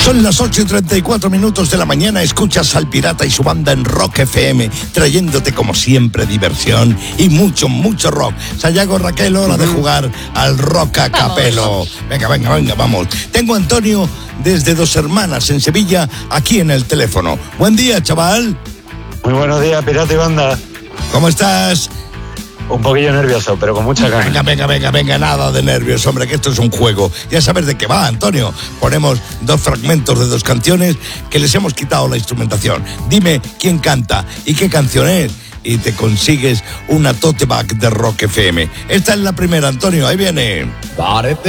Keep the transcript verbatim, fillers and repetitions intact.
Son las ocho y treinta y cuatro minutos de la mañana. Escuchas al Pirata y su banda en Rock F M, trayéndote como siempre diversión y mucho, mucho rock. Sayago, Raquel, hora de jugar al rock a capelo. Venga, venga, venga, vamos. Tengo a Antonio desde Dos Hermanas en Sevilla, aquí en el teléfono. Buen día, chaval. Muy buenos días, Pirata y banda. ¿Cómo estás? Un poquillo nervioso, pero con mucha ganas. Venga, venga, venga, venga, nada de nervios, hombre, que esto es un juego. Ya sabes de qué va, Antonio. Ponemos dos fragmentos de dos canciones que les hemos quitado la instrumentación. Dime quién canta y qué canción es y te consigues una tote bag de Rock F M. Esta es la primera, Antonio, ahí viene. Parece